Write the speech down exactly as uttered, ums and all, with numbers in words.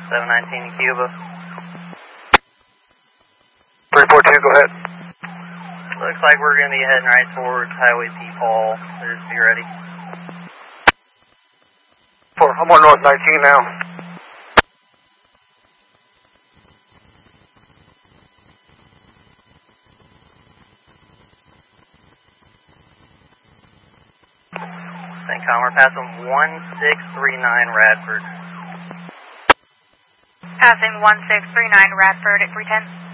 seven nineteen Cuba. three four two, go ahead. Looks like we're going to be heading right towards Highway P. Paul. Just be ready. four, I'm on North nineteen now. CENTCOM, we're passing one six three nine Radford. Passing one six three nine Radford at three ten.